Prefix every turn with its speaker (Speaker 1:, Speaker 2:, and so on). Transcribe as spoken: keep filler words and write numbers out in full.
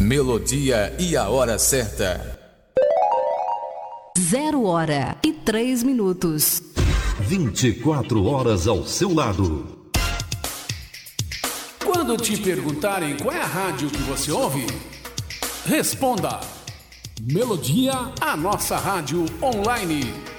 Speaker 1: Melodia e a hora certa.
Speaker 2: Zero hora e três minutos.
Speaker 3: vinte e quatro horas ao seu lado.
Speaker 4: Quando te perguntarem qual é a rádio que você ouve, responda: Melodia, a nossa rádio online.